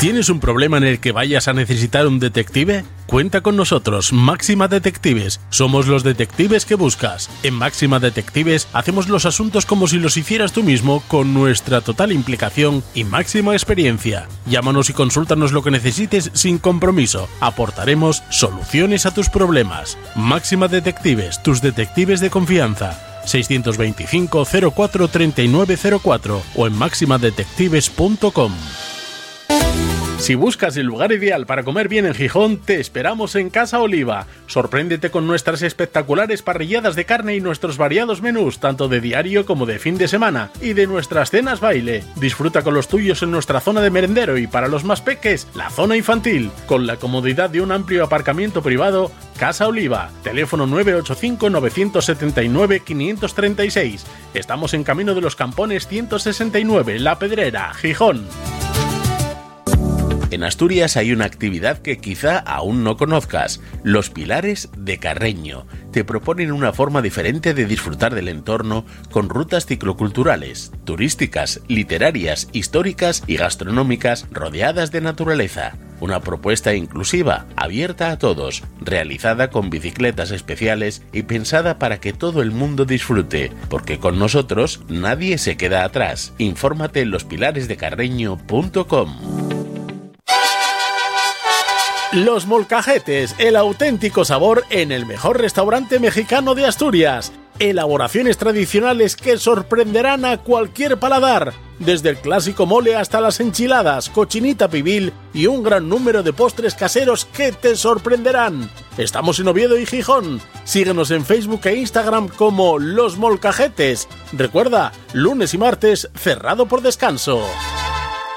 ¿Tienes un problema en el que vayas a necesitar un detective? Cuenta con nosotros, Máxima Detectives. Somos los detectives que buscas. En Máxima Detectives hacemos los asuntos como si los hicieras tú mismo, con nuestra total implicación y máxima experiencia. Llámanos y consúltanos lo que necesites sin compromiso. Aportaremos soluciones a tus problemas. Máxima Detectives, tus detectives de confianza. 625 04 3904 o en maximadetectives.com. Si buscas el lugar ideal para comer bien en Gijón, te esperamos en Casa Oliva. Sorpréndete con nuestras espectaculares parrilladas de carne y nuestros variados menús, tanto de diario como de fin de semana, y de nuestras cenas baile. Disfruta con los tuyos en nuestra zona de merendero y, para los más peques, la zona infantil, con la comodidad de un amplio aparcamiento privado. Casa Oliva, teléfono 985 979 536. Estamos en Camino de los Campones 169, La Pedrera, Gijón. En Asturias hay una actividad que quizá aún no conozcas, los Pilares de Carreño. Te proponen una forma diferente de disfrutar del entorno con rutas cicloculturales, turísticas, literarias, históricas y gastronómicas rodeadas de naturaleza. Una propuesta inclusiva, abierta a todos, realizada con bicicletas especiales y pensada para que todo el mundo disfrute, porque con nosotros nadie se queda atrás. Infórmate en lospilaresdecarreño.com. Los Molcajetes, el auténtico sabor en el mejor restaurante mexicano de Asturias. Elaboraciones tradicionales que sorprenderán a cualquier paladar. Desde el clásico mole hasta las enchiladas, cochinita pibil y un gran número de postres caseros que te sorprenderán. Estamos en Oviedo y Gijón. Síguenos en Facebook e Instagram como Los Molcajetes. Recuerda, lunes y martes cerrado por descanso.